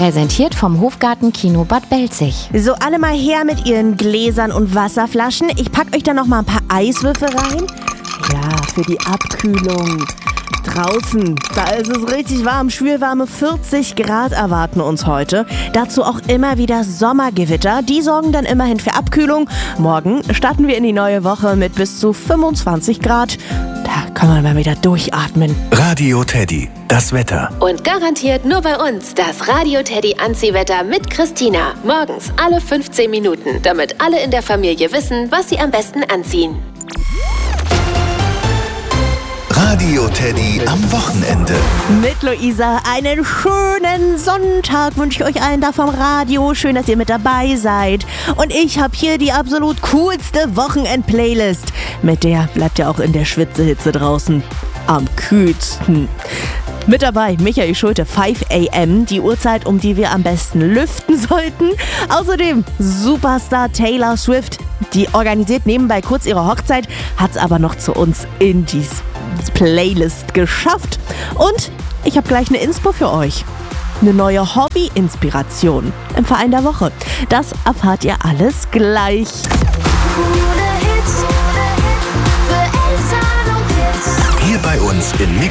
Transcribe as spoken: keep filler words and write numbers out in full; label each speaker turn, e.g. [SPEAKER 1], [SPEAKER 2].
[SPEAKER 1] Präsentiert vom Hofgarten Kino Bad Belzig.
[SPEAKER 2] So, alle mal her mit ihren Gläsern und Wasserflaschen. Ich pack euch da noch mal ein paar Eiswürfel rein. Ja, für die Abkühlung. Draußen, da ist es richtig warm. Schwülwarme vierzig Grad erwarten uns heute. Dazu auch immer wieder Sommergewitter. Die sorgen dann immerhin für Abkühlung. Morgen starten wir in die neue Woche mit bis zu fünfundzwanzig Grad. Da kann man mal wieder durchatmen.
[SPEAKER 3] Radio Teddy, das Wetter.
[SPEAKER 4] Und garantiert nur bei uns das Radio Teddy Anziehwetter mit Christina. Morgens alle fünfzehn Minuten, damit alle in der Familie wissen, was sie am besten anziehen.
[SPEAKER 3] Radio Teddy am Wochenende.
[SPEAKER 2] Mit Luisa einen schönen Sonntag wünsche ich euch allen da vom Radio. Schön, dass ihr mit dabei seid. Und ich habe hier die absolut coolste Wochenend-Playlist. Mit der bleibt ihr auch in der Schwitzehitze draußen am kühlsten. Mit dabei Michael Schulte, fünf a m, die Uhrzeit, um die wir am besten lüften sollten. Außerdem Superstar Taylor Swift, die organisiert nebenbei kurz ihre Hochzeit, hat es aber noch zu uns in die Playlist geschafft. Und ich habe gleich eine Inspo für euch. Eine neue Hobby-Inspiration im Verein der Woche. Das erfahrt ihr alles gleich.
[SPEAKER 3] Hier bei uns in Mix